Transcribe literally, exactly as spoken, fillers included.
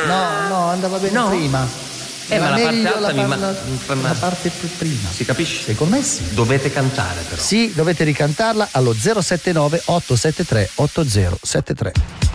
No, no, andava bene No? prima. Eh, ma la parte meglio alta la, mi ma- parla- mi- la parte più prima. Si capisce? Secondo me sì. Dovete cantare però. Sì, dovete ricantarla allo zero sette nove otto sette tre otto zero sette tre.